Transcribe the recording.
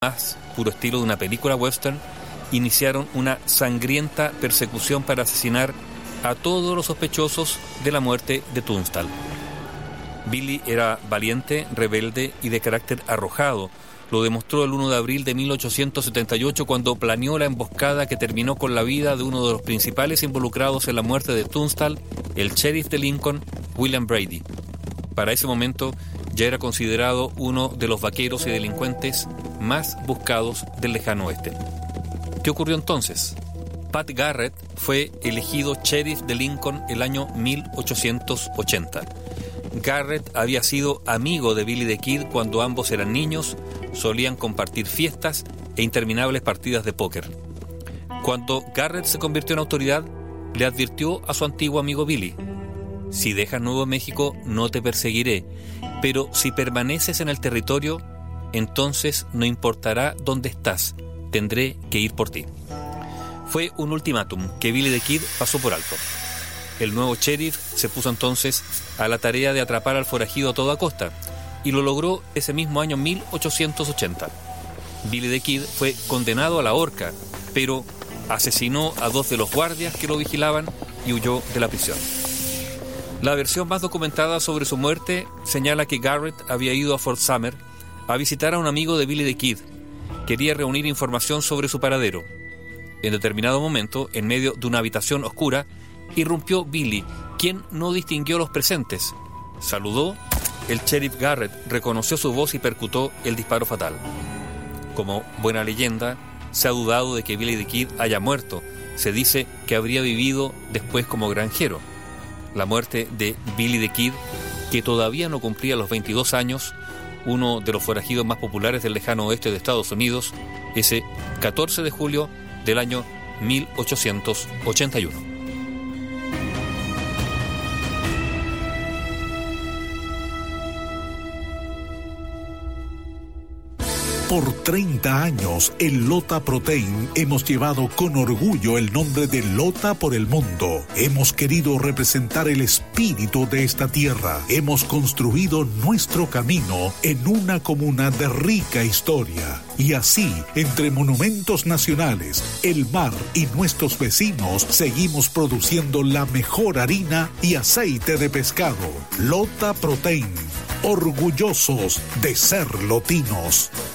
más puro estilo de una película western, iniciaron una sangrienta persecución para asesinar a todos los sospechosos de la muerte de Tunstall. Billy era valiente, rebelde y de carácter arrojado. Lo demostró el 1 de abril de 1878 cuando planeó la emboscada que terminó con la vida de uno de los principales involucrados en la muerte de Tunstall, el sheriff de Lincoln, William Brady. Para ese momento ya era considerado uno de los vaqueros y delincuentes más buscados del lejano oeste. ¿Qué ocurrió entonces? Pat Garrett fue elegido sheriff de Lincoln el año 1880. Garrett había sido amigo de Billy the Kid cuando ambos eran niños, solían compartir fiestas e interminables partidas de póker. Cuando Garrett se convirtió en autoridad, le advirtió a su antiguo amigo Billy: si dejas Nuevo México no te perseguiré, pero si permaneces en el territorio, entonces no importará dónde estás, tendré que ir por ti. Fue un ultimátum que Billy the Kid pasó por alto. El nuevo sheriff se puso entonces a la tarea de atrapar al forajido a toda costa, y lo logró ese mismo año 1880. Billy the Kid fue condenado a la horca, pero asesinó a 2 de los guardias que lo vigilaban y huyó de la prisión. La versión más documentada sobre su muerte señala que Garrett había ido a Fort Sumner a visitar a un amigo de Billy the Kid. Quería reunir información sobre su paradero. En determinado momento, en medio de una habitación oscura, irrumpió Billy, quien no distinguió a los presentes. Saludó, el sheriff Garrett reconoció su voz y percutó el disparo fatal. Como buena leyenda, se ha dudado de que Billy the Kid haya muerto. Se dice que habría vivido después como granjero. La muerte de Billy the Kid, que todavía no cumplía los 22 años, uno de los forajidos más populares del lejano oeste de Estados Unidos, ese 14 de julio del año 1881. Por 30 años, en Lota Protein hemos llevado con orgullo el nombre de Lota por el mundo. Hemos querido representar el espíritu de esta tierra. Hemos construido nuestro camino en una comuna de rica historia. Y así, entre monumentos nacionales, el mar y nuestros vecinos, seguimos produciendo la mejor harina y aceite de pescado. Lota Protein, orgullosos de ser lotinos.